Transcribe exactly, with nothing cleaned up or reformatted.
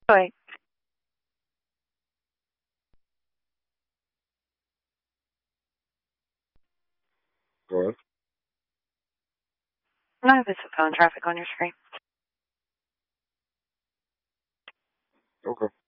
Wait. Go ahead. No, there's some phone traffic on your screen. Okay.